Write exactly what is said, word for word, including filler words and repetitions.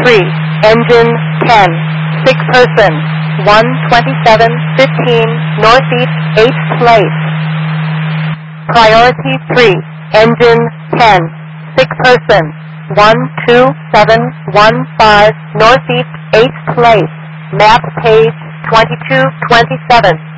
three, engine ten, six person, one twenty-seven fifteen, northeast, eighth place. Priority three, engine ten, six person, one two seven one five, northeast, eighth place. Map page twenty-two twenty-seven.